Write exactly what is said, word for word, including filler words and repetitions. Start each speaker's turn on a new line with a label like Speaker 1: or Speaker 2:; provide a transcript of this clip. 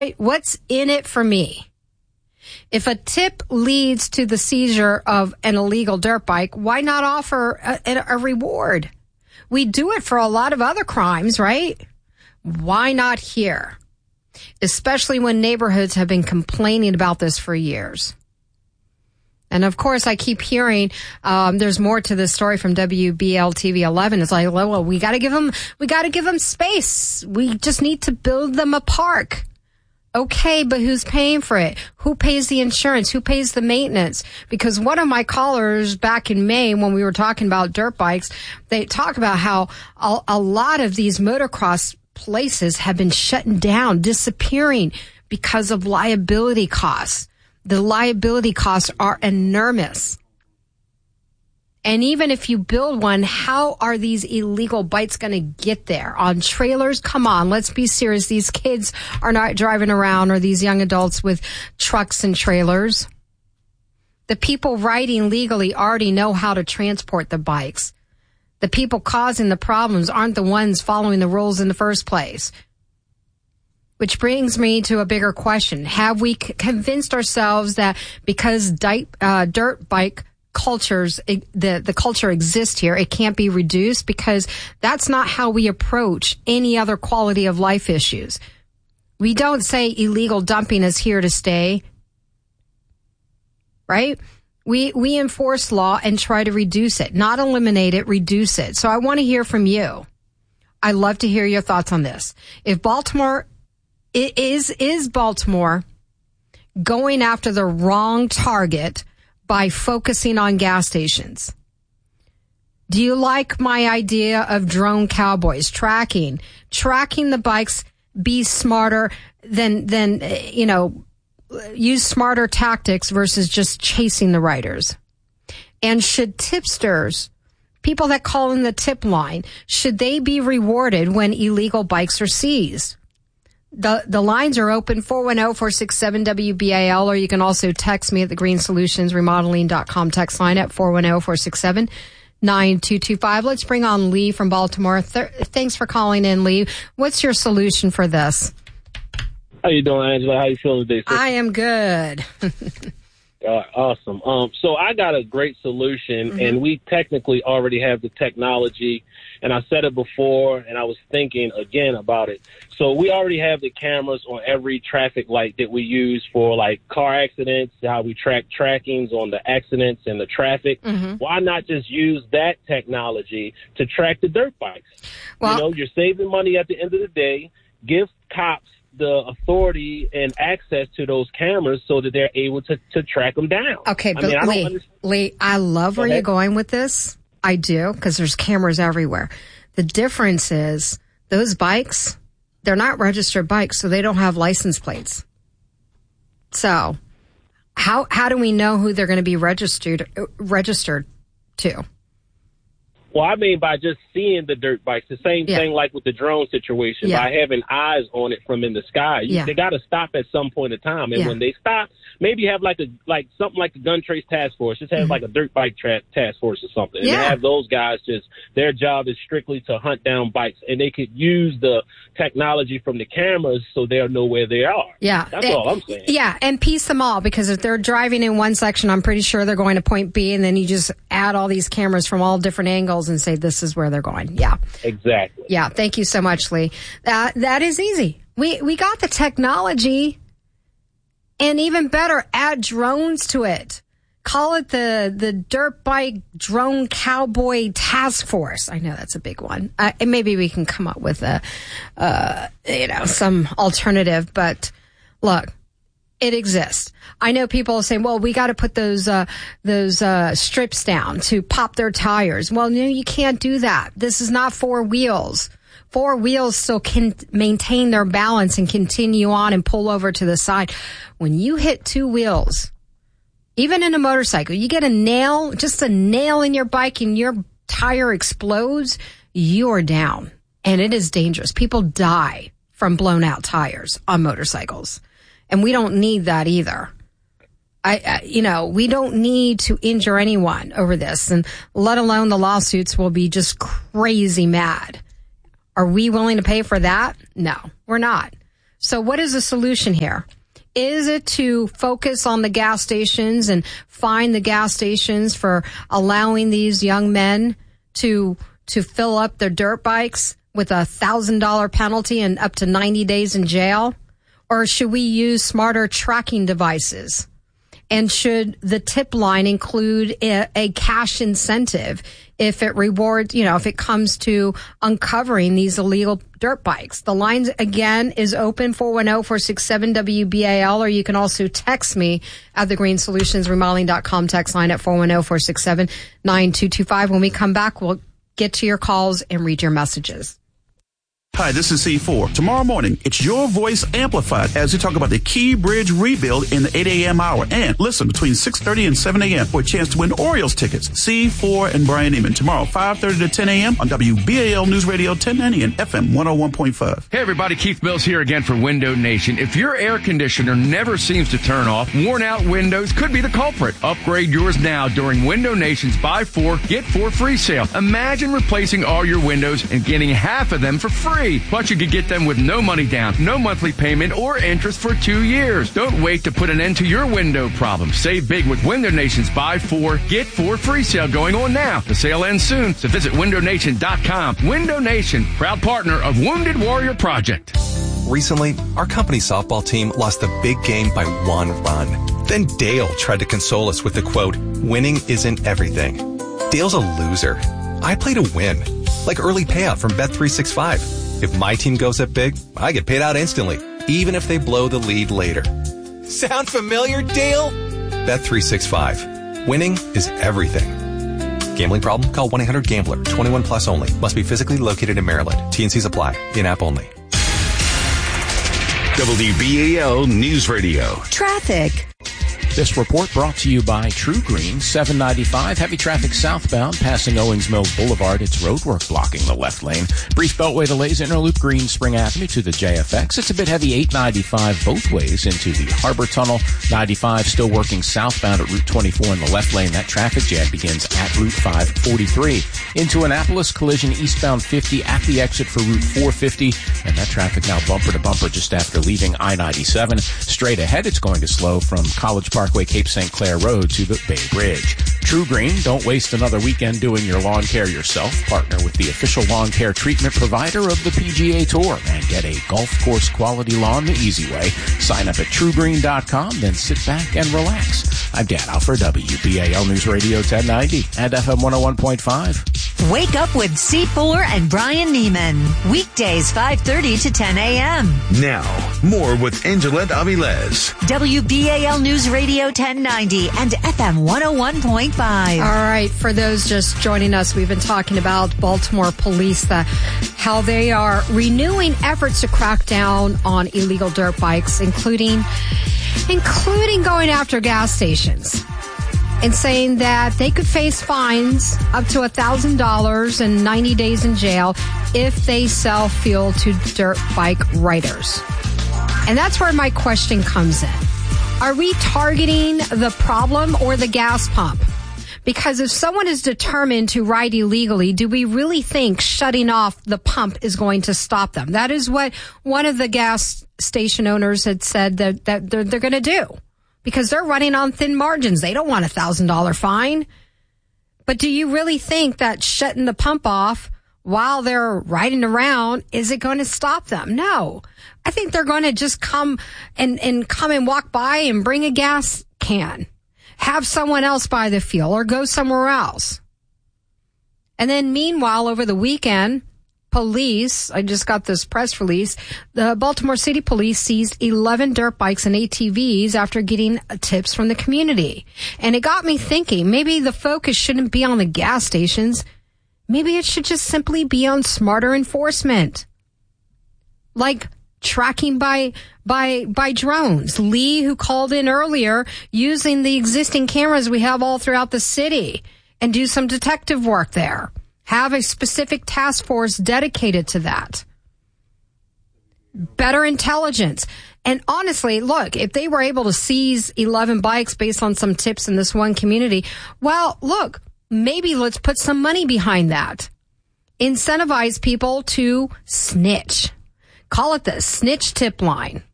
Speaker 1: What's in it for me? If a tip leads to the seizure of an illegal dirt bike, why not offer a, a reward? We do it for a lot of other crimes, right? Why not here? Especially when neighborhoods have been complaining about this for years. And of course, I keep hearing um, there's more to this story from W B L T V eleven. It's like, well, we got to give them, we got to give them space. We just need to build them a park. Okay, but who's paying for it? Who pays the insurance? Who pays the maintenance? Because one of my callers back in May, when we were talking about dirt bikes, they talk about how a, a lot of these motocross places have been shutting down, disappearing because of liability costs. The liability costs are enormous. And even if you build one, how are these illegal bikes going to get there? On trailers? Come on, let's be serious. These kids are not driving around, or these young adults with trucks and trailers. The people riding legally already know how to transport the bikes. The people causing the problems aren't the ones following the rules in the first place. Which brings me to a bigger question. Have we c- convinced ourselves that because di- uh, dirt bike cultures, it, the, the culture exists here, it can't be reduced? Because that's not how we approach any other quality of life issues. We don't say illegal dumping is here to stay, right? We, we enforce law and try to reduce it, not eliminate it, reduce it. So I want to hear from you. I'd love to hear your thoughts on this. If Baltimore It is, is Baltimore going after the wrong target by focusing on gas stations? Do you like my idea of drone cowboys tracking, tracking the bikes, be smarter than, than, you know, use smarter tactics versus just chasing the riders? And should tipsters, people that call in the tip line, should they be rewarded when illegal bikes are seized? The the lines are open, four one zero, four six seven, W B A L, or you can also text me at the green solutions remodeling dot com text line at four one zero, four six seven, nine two two five. Let's bring on Lee from Baltimore. Th- thanks for calling in, Lee. What's your solution for this?
Speaker 2: How you doing, Angela? How you feeling today, sister?
Speaker 1: I am good.
Speaker 2: Uh, awesome. Um, so I got a great solution, mm-hmm. and we technically already have the technology, and I said it before, and I was thinking again about it. So we already have the cameras on every traffic light that we use for, like, car accidents, how we track trackings on the accidents and the traffic. Mm-hmm. Why not just use that technology to track the dirt bikes? Well, you know, you're saving money at the end of the day. Give cops the authority and access to those cameras so that they're able to, to track them down.
Speaker 1: Okay, but I mean, I Lee, Lee, I love where you're going with this. I do, because there's cameras everywhere. The difference is those bikes, they're not registered bikes, so they don't have license plates. So how how do we know who they're going to be registered registered to?
Speaker 2: Well, I mean, by just seeing the dirt bikes, the same yeah. thing like with the drone situation, yeah. by having eyes on it from in the sky. You, yeah. They got to stop at some point in time. And yeah. when they stop, maybe have like a like something like the Gun Trace Task Force. Just have mm-hmm. like a dirt bike tra- task force or something. Yeah. And have those guys just, their job is strictly to hunt down bikes. And they could use the technology from the cameras so they'll know where they are.
Speaker 1: Yeah.
Speaker 2: That's
Speaker 1: it,
Speaker 2: all I'm saying.
Speaker 1: Yeah, and piece them all, because if they're driving in one section, I'm pretty sure they're going to point B, and then you just add all these cameras from all different angles and say this is where they're going. Yeah.
Speaker 2: Exactly.
Speaker 1: Yeah. Thank you so much, Lee. That, that is easy. We, we got the technology, and even better, add drones to it. Call it the, the Dirt Bike Drone Cowboy Task Force. I know that's a big one. Uh, and maybe we can come up with a, uh, you know, some alternative, but look, it exists. I know people say, well, we got to put those, uh, those, uh, strips down to pop their tires. Well, no, you can't do that. This is not four wheels. Four wheels still can maintain their balance and continue on and pull over to the side. When you hit two wheels, even in a motorcycle, you get a nail, just a nail in your bike and your tire explodes, you're down. And it is dangerous. People die from blown out tires on motorcycles. And we don't need that either. I, I, you know, we don't need to injure anyone over this, and let alone the lawsuits will be just crazy mad. Are we willing to pay for that? No, we're not. So what is the solution here? Is it to focus on the gas stations and fine the gas stations for allowing these young men to to fill up their dirt bikes with a one thousand dollars penalty and up to ninety days in jail? Or should we use smarter tracking devices? And should the tip line include a, a cash incentive if it rewards, you know, if it comes to uncovering these illegal dirt bikes? The line, again, is open, four one zero, four six seven, W B A L, or you can also text me at the green solutions remodeling dot com text line at four one zero, four six seven, nine two two five. When we come back, we'll get to your calls and read your messages.
Speaker 3: Hi, this is C four. Tomorrow morning, it's your voice amplified as we talk about the Key Bridge rebuild in the eight a.m. hour. And listen, between six thirty and seven a.m. for a chance to win Orioles tickets. C four and Brian Eamon tomorrow, five thirty to ten a.m. on W B A L News Radio ten ninety and F M one oh one point five.
Speaker 4: Hey everybody, Keith Mills here again for Window Nation. If your air conditioner never seems to turn off, worn out windows could be the culprit. Upgrade yours now during Window Nation's Buy Four, Get Four free sale. Imagine replacing all your windows and getting half of them for free. Plus, you could get them with no money down, no monthly payment, or interest for two years. Don't wait to put an end to your window problem. Save big with Window Nation's Buy Four, Get Four free sale going on now. The sale ends soon, so visit window nation dot com. Window Nation, proud partner of Wounded Warrior Project.
Speaker 5: Recently, our company softball team lost a big game by one run. Then Dale tried to console us with the quote, "Winning isn't everything." Dale's a loser. I play to win, like early payout from Bet three sixty-five. If my team goes up big, I get paid out instantly, even if they blow the lead later. Sound familiar, Dale? Bet three sixty-five. Winning is everything. Gambling problem? Call one eight hundred gambler. twenty-one plus only. Must be physically located in Maryland. T and Cs apply. In-app only.
Speaker 6: W B A L News Radio.
Speaker 7: Traffic.
Speaker 8: This report brought to you by True Green, seven ninety-five. Heavy traffic southbound, passing Owings Mills Boulevard. It's roadwork blocking the left lane. Brief beltway delays, Interloop Green Spring Avenue to the J F X. It's a bit heavy, eight ninety-five both ways into the Harbor Tunnel. ninety-five still working southbound at Route twenty-four in the left lane. That traffic jam begins at Route five forty-three. Into Annapolis, collision eastbound fifty at the exit for Route four fifty. And that traffic now bumper to bumper just after leaving I ninety-seven. Straight ahead, it's going to slow from College Park Parkway Cape Saint Clair Road to the Bay Bridge. True Green, don't waste another weekend doing your lawn care yourself. Partner with the official lawn care treatment provider of the P G A Tour and get a golf course quality lawn the easy way. Sign up at true green dot com, then sit back and relax. I'm Dan Alford, W B A L News Radio ten ninety and F M one oh one point five.
Speaker 7: Wake up with C four and Brian Neiman. Weekdays five thirty to ten a.m.
Speaker 6: Now, more with Angelette Avilés.
Speaker 7: W B A L News Radio ten ninety and F M one oh one point five.
Speaker 1: All right, for those just joining us, we've been talking about Baltimore police, the, how they are renewing efforts to crack down on illegal dirt bikes, including including going after gas stations, and saying that they could face fines up to one thousand dollars and ninety days in jail if they sell fuel to dirt bike riders. And that's where my question comes in. Are we targeting the problem or the gas pump? Because if someone is determined to ride illegally, do we really think shutting off the pump is going to stop them? That is what one of the gas station owners had said that, that they're, they're going to do. Because they're running on thin margins. They don't want a one thousand dollars fine. But do you really think that shutting the pump off while they're riding around, is it going to stop them? No. I think they're going to just come and, and come and walk by and bring a gas can. Have someone else buy the fuel or go somewhere else. And then meanwhile, over the weekend, police, I just got this press release, the Baltimore City Police seized eleven dirt bikes and A T Vs after getting tips from the community. And it got me thinking, maybe the focus shouldn't be on the gas stations. Maybe it should just simply be on smarter enforcement. Like tracking by by by drones. Lee, who called in earlier, using the existing cameras we have all throughout the city and do some detective work there. Have a specific task force dedicated to that. Better intelligence. And honestly, look, if they were able to seize eleven bikes based on some tips in this one community, well, look, maybe let's put some money behind that. Incentivize people to snitch. Call it the snitch tip line.